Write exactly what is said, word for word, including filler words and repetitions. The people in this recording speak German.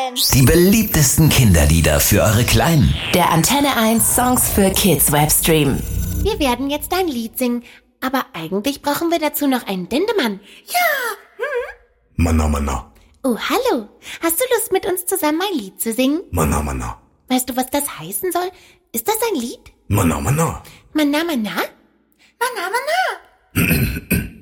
eins. Die beliebtesten Kinderlieder für eure Kleinen. Der Antenne eins Songs für Kids Webstream. Wir werden jetzt ein Lied singen, aber eigentlich brauchen wir dazu noch einen Dendemann. Ja. Hm? Mana, mana. Oh, hallo. Hast du Lust, mit uns zusammen ein Lied zu singen? Mana, mana. Weißt du, was das heißen soll? Ist das ein Lied? Mana, mana. Mana, mana? Mana, mana.